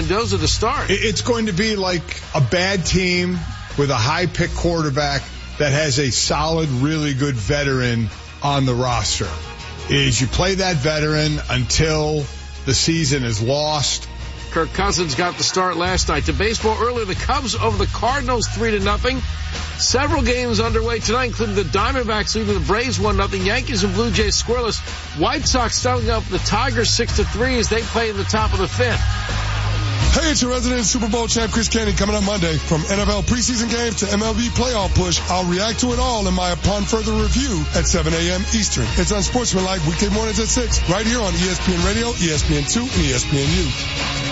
Mendoza to start. It's going to be like a bad team with a high-pick quarterback that has a solid, really good veteran on the roster. Is you play that veteran until the season is lost. Kirk Cousins got the start last night. To baseball earlier, the Cubs over the Cardinals 3-0. Several games underway tonight, including the Diamondbacks leading the Braves 1-0. Yankees and Blue Jays scoreless. White Sox styling up the Tigers 6-3 as they play in the top of the fifth. Hey, it's your resident Super Bowl champ, Chris Canty, coming up Monday. From NFL preseason games to MLB playoff push, I'll react to it all in my Upon Further review at 7 a.m. Eastern. It's on Sportsmanlike weekday mornings at 6, right here on ESPN Radio, ESPN2, and ESPNU.